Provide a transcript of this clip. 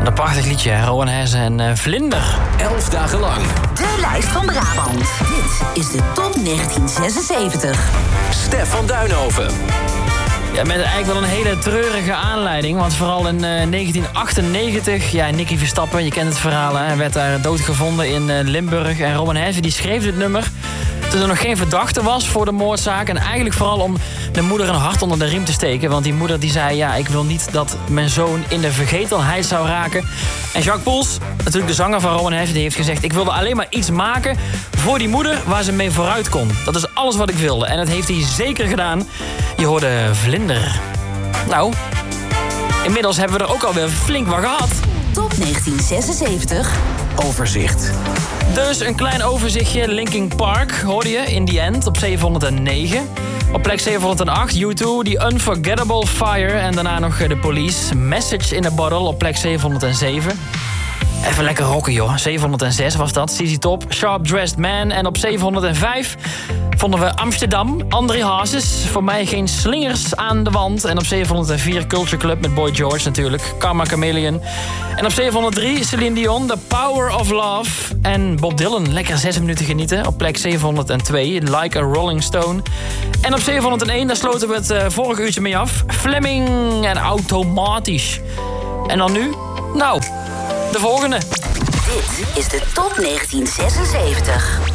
Een prachtig liedje, Rowan Hezen en Vlinder. 11 dagen lang. De lijst van Brabant. Dit is de top 1976. Stef van Duinhoven. Ja, met eigenlijk wel een hele treurige aanleiding. Want vooral in 1998, ja, Nicky Verstappen, je kent het verhaal, hè, werd daar doodgevonden in Limburg. En Rowan Hezen die schreef dit nummer toen er nog geen verdachte was voor de moordzaak. En eigenlijk vooral om de moeder een hart onder de riem te steken. Want die moeder die zei, ja, ik wil niet dat mijn zoon in de vergetelheid zou raken. En Jacques Poels, natuurlijk de zanger van Rowan Hezen, die heeft gezegd, ik wilde alleen maar iets maken voor die moeder waar ze mee vooruit kon. Dat is alles wat ik wilde. En dat heeft hij zeker gedaan. Je hoorde Vlinder. Nou, inmiddels hebben we er ook alweer flink wat gehad. Top 1976. Overzicht. Dus een klein overzichtje. Linkin Park hoorde je in the end op 709. Op plek 708 U2, The Unforgettable Fire. En daarna nog The Police, Message in a Bottle op plek 707. Even lekker rocken, joh. 706 was dat. ZZ Top, Sharp Dressed Man. En op 705 vonden we Amsterdam, André Hazes. Voor mij geen slingers aan de wand. En op 704 Culture Club met Boy George natuurlijk. Karma Chameleon. En op 703 Celine Dion, The Power of Love. En Bob Dylan, lekker 6 minuten genieten. Op plek 702, Like a Rolling Stone. En op 701, daar sloten we het vorige uurtje mee af. Fleming en Automatisch. En dan nu? Nou, de volgende. Dit is de top 1976.